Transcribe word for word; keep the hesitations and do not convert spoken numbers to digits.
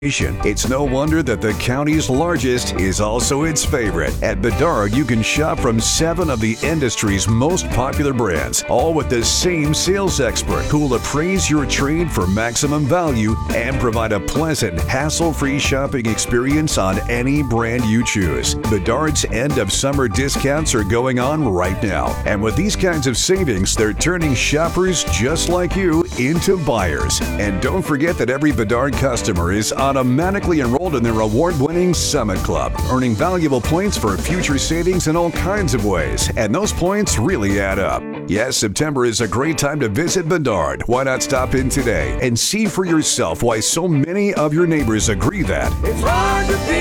It's no wonder that the county's largest is also its favorite. At Bedard, you can shop from seven of the industry's most popular brands, all with the same sales expert who will appraise your trade for maximum value and provide a pleasant, hassle-free shopping experience on any brand you choose. Bedard's end of summer discounts are going on right now, and with these kinds of savings, they're turning shoppers just like you into buyers. And don't forget that every Bedard customer is automatically enrolled in their award-winning Summit Club, earning valuable points for future savings in all kinds of ways. And those points really add up. Yes, September is a great time to visit Bedard. Why not stop in today and see for yourself why so many of your neighbors agree that it's hard to be